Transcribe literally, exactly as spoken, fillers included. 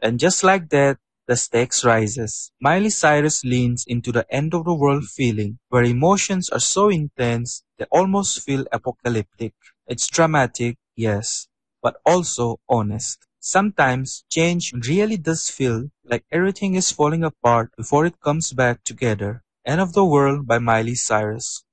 And just like that, the stakes rises. Miley Cyrus leans into the end of the world feeling, where emotions are so intense they almost feel apocalyptic. It's dramatic, yes, but also honest. Sometimes change really does feel like everything is falling apart before it comes back together. End of the World by Miley Cyrus.